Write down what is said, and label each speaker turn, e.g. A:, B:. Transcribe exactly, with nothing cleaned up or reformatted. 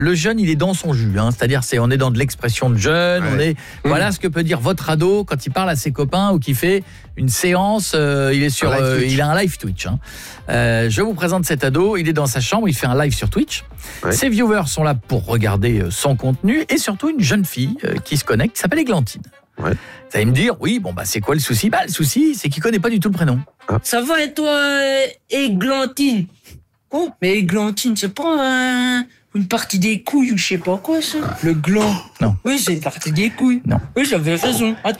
A: Le jeune, il est dans son jus, hein. C'est-à-dire, c'est, on est dans de l'expression de jeune, ouais. on est, mmh. voilà ce que peut dire votre ado quand il parle à ses copains ou qu'il fait une séance, euh, il est sur, euh, il a un live Twitch. Hein. Euh, je vous présente cet ado, il est dans sa chambre, il fait un live sur Twitch. Ouais. Ses viewers sont là pour regarder son contenu et surtout une jeune fille euh, qui se connecte, qui s'appelle Églantine. Ouais. Vous allez me dire, oui, bon bah c'est quoi le souci ? Bah le souci, c'est qu'il connaît pas du tout le prénom.
B: Ah. Ça va et toi, Églantine ? Oh, mais Églantine, c'est pas un... une partie des couilles ou je sais pas quoi ça. Le gland.
A: Non.
B: Oui, c'est une partie des couilles.
A: Non.
B: Oui, j'avais raison. Attends.